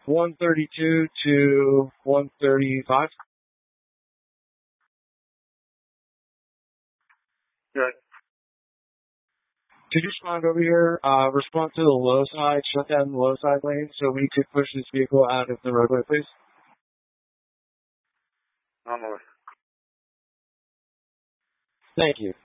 132 to 135. Good. Could you respond over here, respond to the low side, shut down the low side lane so we could push this vehicle out of the roadway, please? On the way. Thank you.